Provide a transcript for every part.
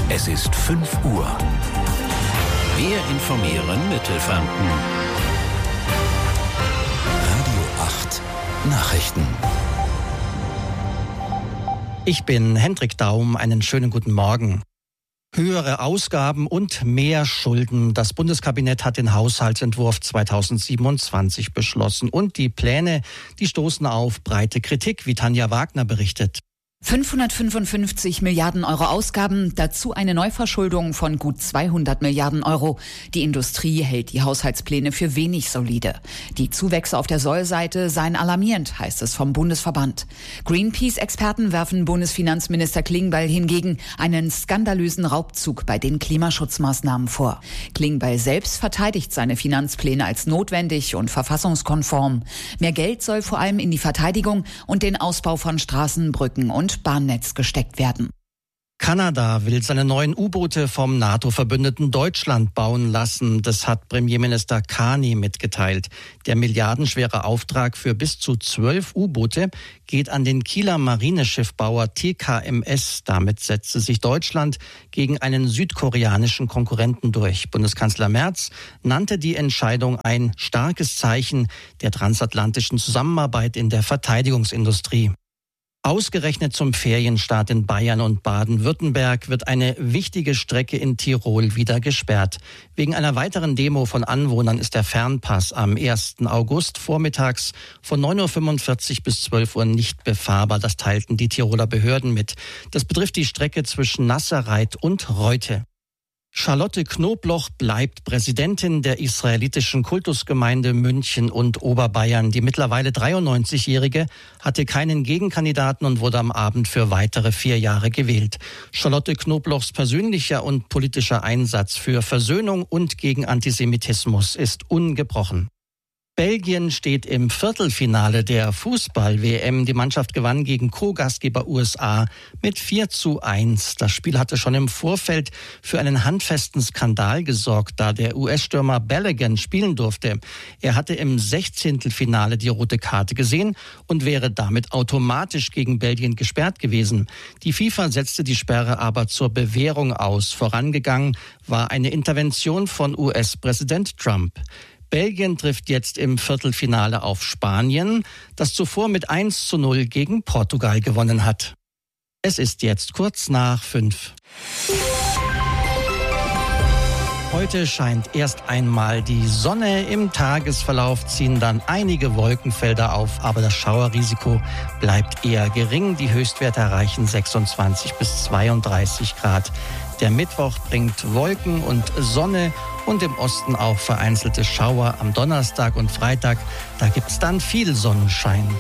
Es ist 5 Uhr. Wir informieren Mittelfranken. Radio 8 Nachrichten. Ich bin Hendrik Daum, einen schönen guten Morgen. Höhere Ausgaben und mehr Schulden. Das Bundeskabinett hat den Haushaltsentwurf 2027 beschlossen. Und die Pläne, die stoßen auf breite Kritik, wie Tanja Wagner berichtet. 555 Milliarden Euro Ausgaben, dazu eine Neuverschuldung von gut 200 Milliarden Euro. Die Industrie hält die Haushaltspläne für wenig solide. Die Zuwächse auf der Sollseite seien alarmierend, heißt es vom Bundesverband. Greenpeace-Experten werfen Bundesfinanzminister Klingbeil hingegen einen skandalösen Raubzug bei den Klimaschutzmaßnahmen vor. Klingbeil selbst verteidigt seine Finanzpläne als notwendig und verfassungskonform. Mehr Geld soll vor allem in die Verteidigung und den Ausbau von Straßen, Brücken und Bahnnetz gesteckt werden. Kanada will seine neuen U-Boote vom NATO-Verbündeten Deutschland bauen lassen. Das hat Premierminister Carney mitgeteilt. Der milliardenschwere Auftrag für bis zu 12 U-Boote geht an den Kieler Marineschiffbauer TKMS. Damit setzte sich Deutschland gegen einen südkoreanischen Konkurrenten durch. Bundeskanzler Merz nannte die Entscheidung ein starkes Zeichen der transatlantischen Zusammenarbeit in der Verteidigungsindustrie. Ausgerechnet zum Ferienstart in Bayern und Baden-Württemberg wird eine wichtige Strecke in Tirol wieder gesperrt. Wegen einer weiteren Demo von Anwohnern ist der Fernpass am 1. August vormittags von 9.45 Uhr bis 12 Uhr nicht befahrbar. Das teilten die Tiroler Behörden mit. Das betrifft die Strecke zwischen Nasserreit und Reute. Charlotte Knobloch bleibt Präsidentin der israelitischen Kultusgemeinde München und Oberbayern. Die mittlerweile 93-Jährige hatte keinen Gegenkandidaten und wurde am Abend für weitere 4 Jahre gewählt. Charlotte Knoblochs persönlicher und politischer Einsatz für Versöhnung und gegen Antisemitismus ist ungebrochen. Belgien steht im Viertelfinale der Fußball-WM. Die Mannschaft gewann gegen Co-Gastgeber USA mit 4:1. Das Spiel hatte schon im Vorfeld für einen handfesten Skandal gesorgt, da der US-Stürmer Balogun spielen durfte. Er hatte im 16. Finale die rote Karte gesehen und wäre damit automatisch gegen Belgien gesperrt gewesen. Die FIFA setzte die Sperre aber zur Bewährung aus. Vorangegangen war eine Intervention von US-Präsident Trump. Belgien trifft jetzt im Viertelfinale auf Spanien, das zuvor mit 1:0 gegen Portugal gewonnen hat. Es ist jetzt kurz nach 5. Heute scheint erst einmal die Sonne. Im Tagesverlauf ziehen dann einige Wolkenfelder auf, aber das Schauerrisiko bleibt eher gering. Die Höchstwerte erreichen 26 bis 32 Grad. Der Mittwoch bringt Wolken und Sonne und im Osten auch vereinzelte Schauer. Am Donnerstag und Freitag, da gibt's dann viel Sonnenschein.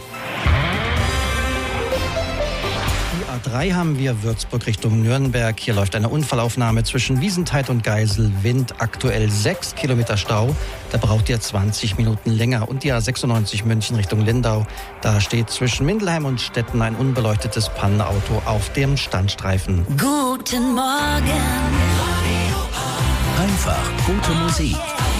Die A3 haben wir Würzburg Richtung Nürnberg. Hier läuft eine Unfallaufnahme zwischen Wiesenthal und Geisel. Wind aktuell 6 Kilometer Stau. Da braucht ihr 20 Minuten länger. Und die A96 München Richtung Lindau. Da steht zwischen Mindelheim und Stetten ein unbeleuchtetes Pannenauto auf dem Standstreifen. Guten Morgen. Einfach gute Musik.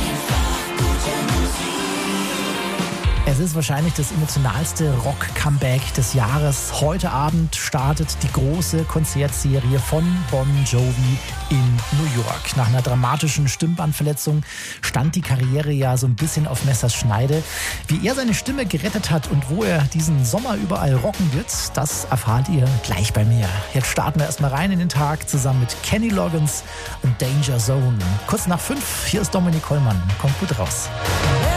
Es ist wahrscheinlich das emotionalste Rock-Comeback des Jahres. Heute Abend startet die große Konzertserie von Bon Jovi in New York. Nach einer dramatischen Stimmbandverletzung stand die Karriere ja so ein bisschen auf Messers Schneide. Wie er seine Stimme gerettet hat und wo er diesen Sommer überall rocken wird, das erfahrt ihr gleich bei mir. Jetzt starten wir erstmal rein in den Tag zusammen mit Kenny Loggins und Danger Zone. Kurz nach 5, hier ist Dominik Hollmann. Kommt gut raus.